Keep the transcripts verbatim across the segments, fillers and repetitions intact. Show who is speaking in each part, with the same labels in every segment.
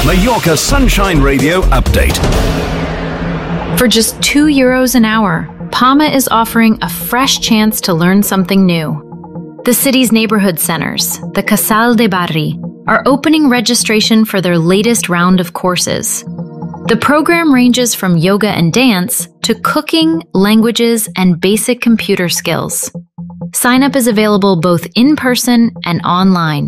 Speaker 1: Mallorca Sunshine Radio update.
Speaker 2: For just two euros an hour, Palma is offering a fresh chance to learn something new. The city's neighborhood centers, the Casal de Barri, are opening registration for their latest round of courses. The program ranges from yoga and dance to cooking, languages, and basic computer skills. Sign up is available both in person and online.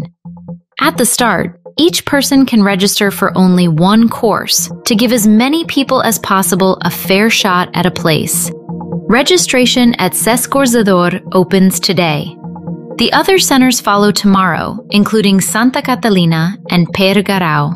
Speaker 2: At the start, each person can register for only one course to give as many people as possible a fair shot at a place. Registration at Sescorzador opens today. The other centers follow tomorrow, including Santa Catalina and Per Garau.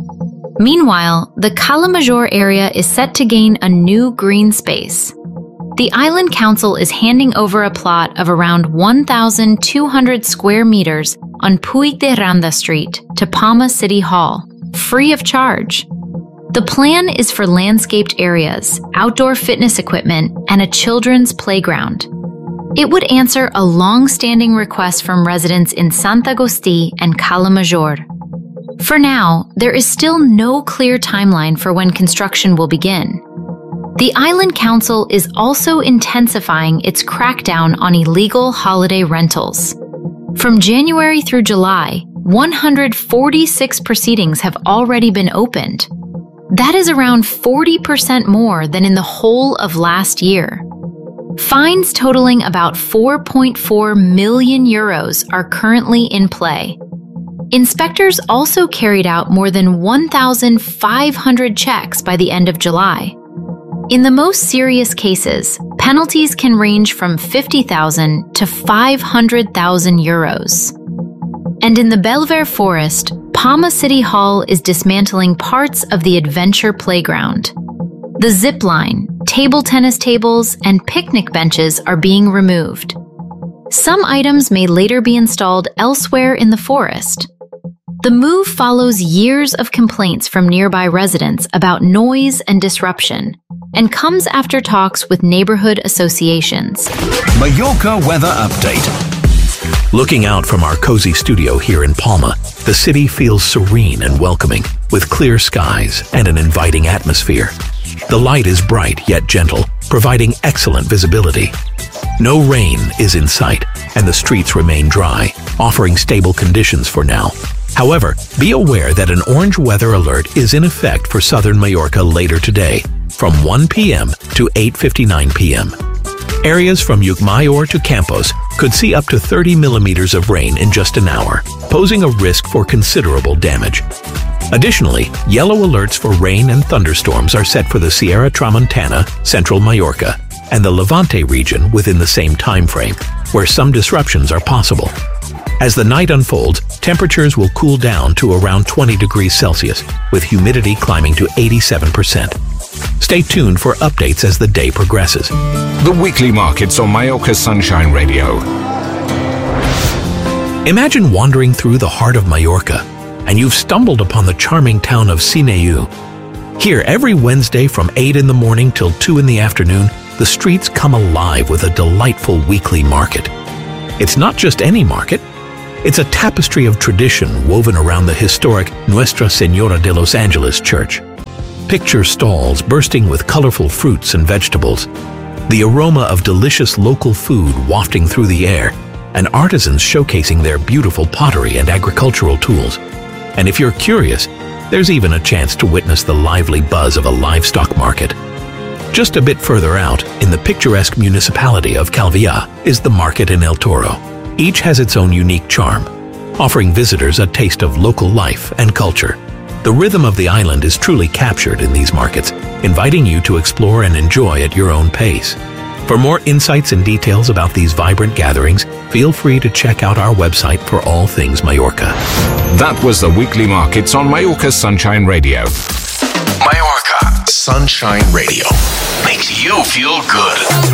Speaker 2: Meanwhile, the Cala Major area is set to gain a new green space. The Island Council is handing over a plot of around one thousand two hundred square meters on Puig de Randa Street to Palma City Hall, free of charge. The plan is for landscaped areas, outdoor fitness equipment, and a children's playground. It would answer a long-standing request from residents in Sant Agustí and Cala Major. For now, there is still no clear timeline for when construction will begin. The Island Council is also intensifying its crackdown on illegal holiday rentals. From January through July, one hundred forty-six proceedings have already been opened. That is around forty percent more than in the whole of last year. Fines totaling about four point four million euros are currently in play. Inspectors also carried out more than one thousand five hundred checks by the end of July. In the most serious cases, penalties can range from fifty thousand to five hundred thousand euros. And in the Belver Forest, Palma City Hall is dismantling parts of the adventure playground. The zip line, table tennis tables, and picnic benches are being removed. Some items may later be installed elsewhere in the forest. The move follows years of complaints from nearby residents about noise and disruption, and comes after talks with neighborhood associations.
Speaker 1: Mallorca weather update.
Speaker 3: Looking out from our cozy studio here in Palma, the city feels serene and welcoming, with clear skies and an inviting atmosphere. The light is bright yet gentle, providing excellent visibility. No rain is in sight, and the streets remain dry, offering stable conditions for now. However, be aware that an orange weather alert is in effect for southern Mallorca later today, from one p m to eight fifty-nine p m Areas from Llucmajor to Campos could see up to thirty millimeters of rain in just an hour, posing a risk for considerable damage. Additionally, yellow alerts for rain and thunderstorms are set for the Sierra Tramontana, Central Mallorca, and the Levante region within the same time frame, where some disruptions are possible. As the night unfolds, temperatures will cool down to around twenty degrees Celsius, with humidity climbing to eighty-seven percent. Stay tuned for updates as the day progresses.
Speaker 1: The weekly markets on Mallorca Sunshine Radio.
Speaker 3: Imagine wandering through the heart of Mallorca, and you've stumbled upon the charming town of Sineu. Here, every Wednesday from eight in the morning till two in the afternoon, the streets come alive with a delightful weekly market. It's not just any market. It's a tapestry of tradition woven around the historic Nuestra Señora de los Angeles church. Picture stalls bursting with colorful fruits and vegetables, the aroma of delicious local food wafting through the air, and artisans showcasing their beautiful pottery and agricultural tools. And if you're curious, there's even a chance to witness the lively buzz of a livestock market. Just a bit further out, in the picturesque municipality of Calviá, is the market in El Toro. Each has its own unique charm, offering visitors a taste of local life and culture. The rhythm of the island is truly captured in these markets, inviting you to explore and enjoy at your own pace. For more insights and details about these vibrant gatherings, feel free to check out our website for all things Mallorca.
Speaker 1: That was the weekly markets on Mallorca Sunshine Radio.
Speaker 4: Mallorca Sunshine Radio makes you feel good.